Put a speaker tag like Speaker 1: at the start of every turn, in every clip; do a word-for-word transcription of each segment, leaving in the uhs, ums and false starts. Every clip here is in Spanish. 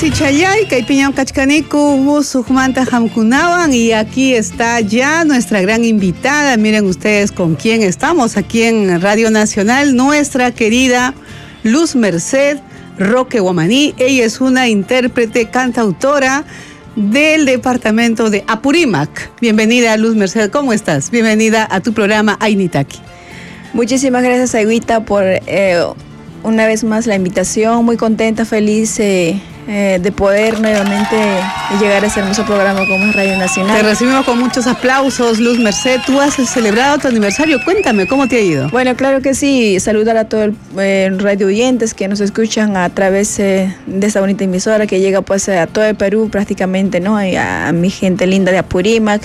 Speaker 1: Masi Chayay, Caipiñao Cachcanicu, Musujmanta Hamkunawan, y aquí está ya nuestra gran invitada. Miren ustedes con quién estamos aquí en Radio Nacional, nuestra querida Luz Merced Roque Guamaní. Ella es una intérprete, cantautora del departamento de Apurímac. Bienvenida, Luz Merced, ¿cómo estás? Bienvenida a tu programa Ainitaki.
Speaker 2: Muchísimas gracias, Aiguita, por eh, una vez más la invitación. Muy contenta, feliz eh, eh, de poder nuevamente llegar a ese hermoso programa como es Radio Nacional.
Speaker 1: Te recibimos con muchos aplausos, Luz Merced. Tú has celebrado tu aniversario. Cuéntame, ¿cómo te ha ido?
Speaker 2: Bueno, claro que sí. Saludar a todos los eh, radio oyentes que nos escuchan a través eh, de esta bonita emisora que llega pues a todo el Perú prácticamente, ¿no? Y a, a mi gente linda de Apurímac.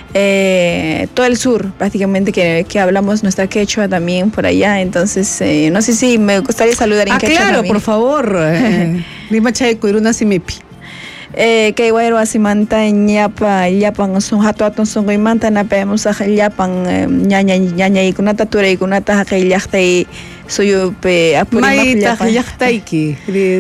Speaker 2: Eh, todo el sur prácticamente que, que hablamos nuestra quechua también por allá, entonces eh, no sé si me gustaría saludar en
Speaker 1: ah,
Speaker 2: quechua
Speaker 1: claro,
Speaker 2: también.
Speaker 1: por favor. Lima chay kuiruna simipi.
Speaker 2: Eh, que igual asimanta ñapa llapan son hato aton son goimanta na pemos a llapan ñaña ñaña y kunata tura y kunata hakayakta y soy pe
Speaker 1: Apurímac yaktaiki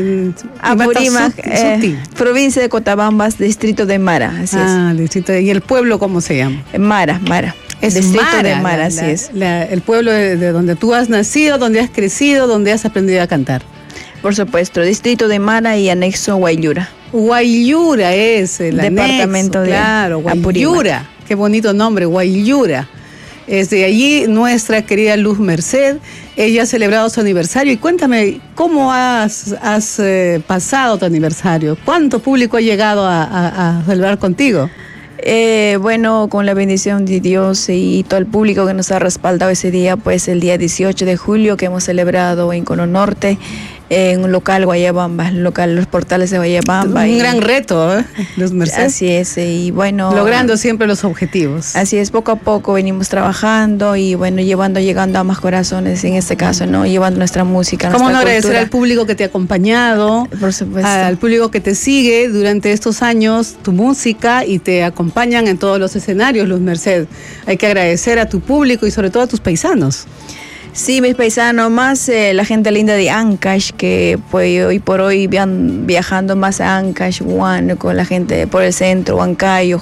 Speaker 2: Apurímac, eh, provincia de Cotabambas, distrito de Mara, así
Speaker 1: ah,
Speaker 2: es.
Speaker 1: Distrito. ¿Y el pueblo cómo se llama?
Speaker 2: Mara, Mara.
Speaker 1: Es
Speaker 2: distrito
Speaker 1: Mara,
Speaker 2: de Mara,
Speaker 1: la,
Speaker 2: así
Speaker 1: la,
Speaker 2: es.
Speaker 1: La, el pueblo de, de donde tú has nacido, donde has crecido, donde has aprendido a cantar.
Speaker 2: Por supuesto, distrito de Mara y anexo Guayllura.
Speaker 1: Guayllura es el
Speaker 2: departamento
Speaker 1: anexo,
Speaker 2: de
Speaker 1: claro, Guayllura. Qué bonito nombre, Guayllura. Es de allí nuestra querida Luz Merced. Ella ha celebrado su aniversario. Y cuéntame, ¿cómo has, has eh, pasado tu aniversario? ¿Cuánto público ha llegado a, a, a celebrar contigo?
Speaker 2: Eh, bueno, con la bendición de Dios y todo el público que nos ha respaldado ese día, pues el día dieciocho de julio que hemos celebrado en Cono Norte, en un local Guayabamba, local Los Portales de Guayabamba.
Speaker 1: Un
Speaker 2: y,
Speaker 1: gran reto, ¿eh? Luz Merced.
Speaker 2: Así es, y bueno.
Speaker 1: Logrando siempre los objetivos.
Speaker 2: Así es, poco a poco venimos trabajando y bueno, llevando, llegando a más corazones en este caso, ¿no? Llevando nuestra música,
Speaker 1: ¿Cómo
Speaker 2: nuestra
Speaker 1: no agradecer
Speaker 2: cultura.
Speaker 1: al público que te ha acompañado?
Speaker 2: Por supuesto.
Speaker 1: Al público que te sigue durante estos años, tu música, y te acompañan en todos los escenarios, Luz Merced. Hay que agradecer a tu público y sobre todo a tus paisanos.
Speaker 2: Sí, mis paisanos, más eh, la gente linda de Ancash, que pues hoy por hoy van viajando más a Ancash, Huánuco, con la gente por el centro, Huancayo,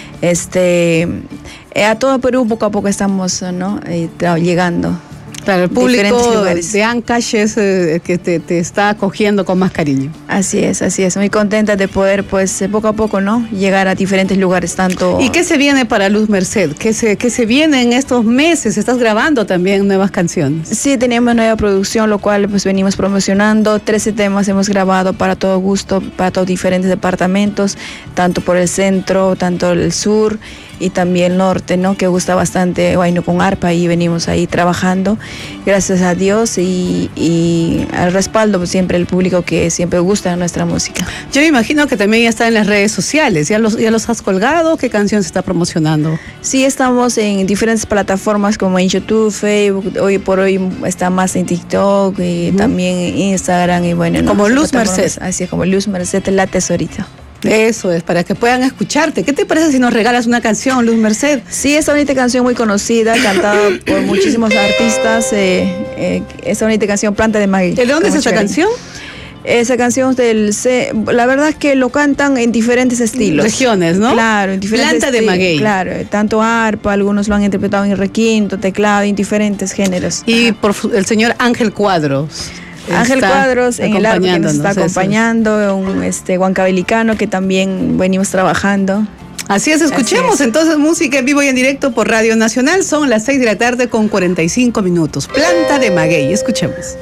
Speaker 2: este, eh, a todo Perú poco a poco estamos, ¿no? Eh, llegando.
Speaker 1: Claro, el público de Ancash es eh, que te, te está acogiendo con más cariño.
Speaker 2: Así es, así es. Muy contenta de poder, pues, poco a poco, ¿no? Llegar a diferentes lugares, tanto...
Speaker 1: ¿Y qué se viene para Luz Merced? ¿Qué se, qué se viene en estos meses? ¿Estás grabando también nuevas canciones?
Speaker 2: Sí, tenemos nueva producción, lo cual, pues, venimos promocionando. trece temas hemos grabado para todo gusto, para todos diferentes departamentos, tanto por el centro, tanto el sur y también el norte, ¿no? Que gusta bastante, bueno, con arpa, y venimos ahí trabajando, gracias a Dios y, y al respaldo pues, siempre el público que siempre gusta nuestra música.
Speaker 1: Yo me imagino que también ya está en las redes sociales, ¿ya los, ya los has colgado? ¿Qué canción se está promocionando?
Speaker 2: Sí, estamos en diferentes plataformas como en YouTube, Facebook, hoy por hoy está más en TikTok y uh-huh. también en Instagram y bueno.
Speaker 1: Como
Speaker 2: ¿no?
Speaker 1: Luz Merced.
Speaker 2: Así es, como Luz Merced, la tesorita.
Speaker 1: Eso es, para que puedan escucharte. ¿Qué te parece si nos regalas una canción, Luz Merced?
Speaker 2: Sí, esta bonita canción muy conocida, cantada por muchísimos artistas. Eh, eh, esta bonita canción, Planta de Maguey.
Speaker 1: ¿De dónde es esta canción?
Speaker 2: Esa canción del C, la verdad es que lo cantan en diferentes estilos.
Speaker 1: Regiones, ¿no?
Speaker 2: Claro, en diferentes
Speaker 1: Planta de Maguey.
Speaker 2: Claro, tanto arpa, algunos lo han interpretado en requinto, teclado, en diferentes géneros.
Speaker 1: Y Ajá. por el señor Ángel Cuadros.
Speaker 2: Ángel Cuadros en el arpa que nos está acompañando, un este huancabelicano que también venimos trabajando.
Speaker 1: Así es, escuchemos Así es. Entonces música en vivo y en directo por Radio Nacional. Son las seis de la tarde con cuarenta y cinco minutos. Planta de Maguey, escuchemos.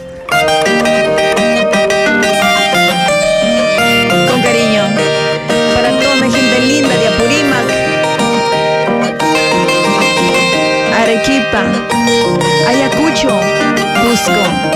Speaker 2: Con cariño, para toda mi gente linda de Apurímac, Arequipa, Ayacucho,